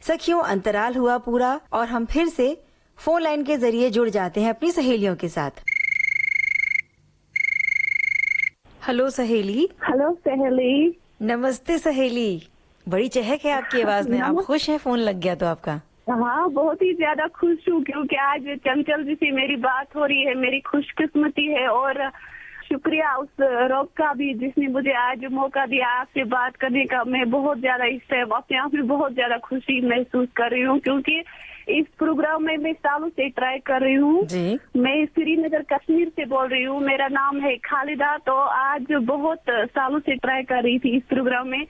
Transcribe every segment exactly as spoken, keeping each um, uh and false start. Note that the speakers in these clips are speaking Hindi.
सखियों, अंतराल हुआ पूरा और हम फिर से फोन लाइन के जरिए जुड़ जाते हैं अपनी सहेलियों के साथ। हेलो सहेली। हेलो सहेली। नमस्ते सहेली। बड़ी चहक है आपकी आवाज में। आप खुश हैं फोन लग गया तो आपका? हाँ, बहुत ही ज्यादा खुश हूँ क्योंकि आज चंचल जी से मेरी बात हो रही है। मेरी खुशकिस्मती है और शुक्रिया उस रब का भी जिसने मुझे आज मौका दिया आपसे बात करने का। मैं बहुत ज्यादा इस टाइम अपने आप में बहुत ज्यादा खुशी महसूस कर रही हूँ क्योंकि इस प्रोग्राम में मैं सालों से ट्राई कर रही हूँ। मैं श्रीनगर कश्मीर से बोल रही हूँ। मेरा नाम है खालिदा। तो आज बहुत सालों से ट्राई कर रही थी इस प्रोग्राम में,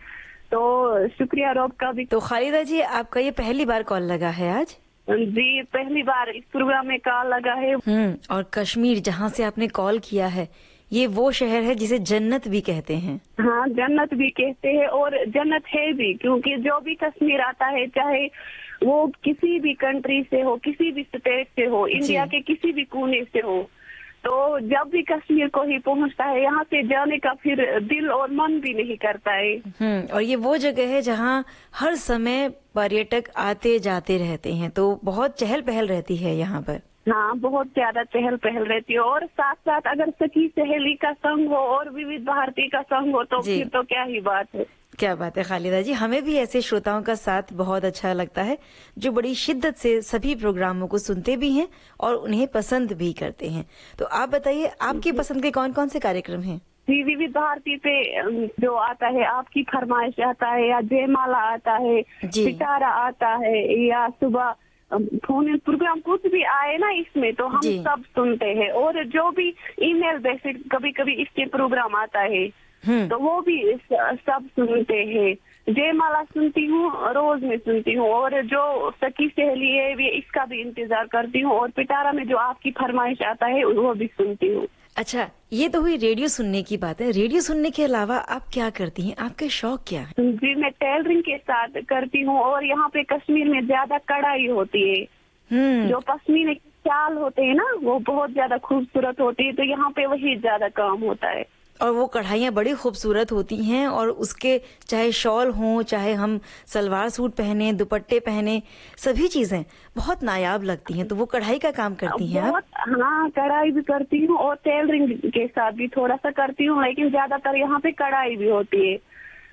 तो शुक्रिया रब का भी। तो खालिदा जी, आपका ये पहली बार कॉल लगा है आज? जी, पहली बार इस प्रोग्राम में कॉल लगा है। हम्म और कश्मीर जहाँ से आपने कॉल किया है, ये वो शहर है जिसे जन्नत भी कहते हैं। हाँ, जन्नत भी कहते हैं और जन्नत है भी, क्योंकि जो भी कश्मीर आता है, चाहे वो किसी भी कंट्री से हो, किसी भी स्टेट से हो, इंडिया के किसी भी कोने से हो, तो जब भी कश्मीर को ही पहुंचता है, यहाँ से जाने का फिर दिल और मन भी नहीं करता है। हम्म और ये वो जगह है जहाँ हर समय पर्यटक आते जाते रहते हैं, तो बहुत चहल पहल रहती है यहाँ पर। हाँ, बहुत ज्यादा चहल पहल रहती है और साथ साथ अगर सखी सहेली का संग हो और विविध भारती का संग हो तो फिर तो क्या ही बात है। क्या बात है खालिदा जी। हमें भी ऐसे श्रोताओं का साथ बहुत अच्छा लगता है जो बड़ी शिद्दत से सभी प्रोग्रामों को सुनते भी हैं और उन्हें पसंद भी करते हैं। तो आप बताइए, आपकी पसंद के कौन कौन से कार्यक्रम हैं? जी, विविध भारती पे जो आता है आपकी फरमाइश आता है, या जयमाला आता है, पिटारा आता है, या सुबह फोन प्रोग्राम कुछ भी आए ना इसमें, तो हम सब सुनते हैं। और जो भी ईमेल बेसिक कभी कभी इसके प्रोग्राम आता है तो वो भी सब सुनते हैं। जयमाला सुनती हूँ, रोज में सुनती हूँ, और जो सखी सहेली है वे इसका भी इंतजार करती हूँ, और पिटारा में जो आपकी फरमाइश आता है वो भी सुनती हूँ। अच्छा, ये तो हुई रेडियो सुनने की बात है। रेडियो सुनने के अलावा आप क्या करती हैं? आपके शौक क्या है? जी, मैं टेलरिंग के साथ करती हूँ और यहाँ पे कश्मीर में ज्यादा कढ़ाई होती है। जो पश्मीने के शाल होते हैं ना, वो बहुत ज्यादा खूबसूरत होती है, तो यहाँ पे वही ज्यादा काम होता है। और वो कढ़ाइयाँ बड़ी खूबसूरत होती हैं और उसके चाहे शॉल हों, चाहे हम सलवार सूट पहने, दुपट्टे पहने, सभी चीजें बहुत नायाब लगती हैं। तो वो कढ़ाई का काम करती हैं आप? हाँ, कढ़ाई भी करती हूँ और टेलरिंग के साथ भी थोड़ा सा करती हूँ, लेकिन ज्यादातर यहाँ पे कढ़ाई भी होती है।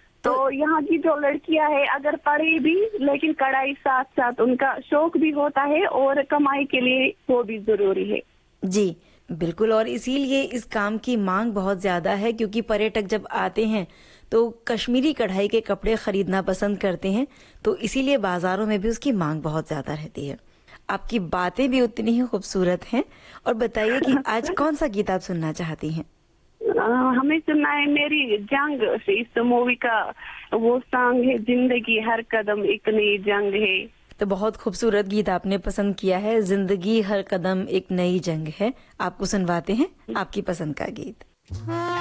तो यहाँ की जो लड़कियां है अगर पढ़े भी, लेकिन कढ़ाई साथ साथ उनका शौक भी होता है और कमाई के लिए वो भी जरूरी है। जी बिल्कुल, और इसीलिए इस काम की मांग बहुत ज्यादा है क्योंकि पर्यटक जब आते हैं तो कश्मीरी कढ़ाई के कपड़े खरीदना पसंद करते हैं, तो इसीलिए बाजारों में भी उसकी मांग बहुत ज्यादा रहती है। आपकी बातें भी उतनी ही खूबसूरत हैं। और बताइए कि आज कौन सा गीत आप सुनना चाहती हैं? हमें सुनना है मेरी जंग, इस मूवी का वो सॉन्ग है, जिंदगी हर कदम एक नई जंग है। तो बहुत खूबसूरत गीत आपने पसंद किया है, जिंदगी हर कदम एक नई जंग है। आपको सुनवाते हैं आपकी पसंद का गीत।